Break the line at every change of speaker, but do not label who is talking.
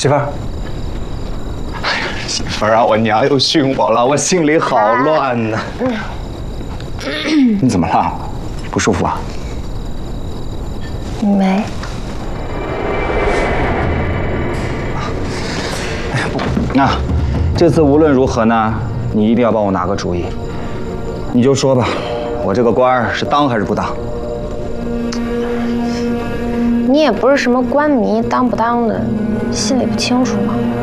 媳妇儿。
媳妇儿啊，我娘又训我了，我心里好乱呢。你怎么了？不舒服啊？
没。
那这次无论如何呢，你一定要帮我拿个主意。你就说吧，我这个官儿是当还是不当？
你也不是什么官迷，当不当的，心里不清楚吗？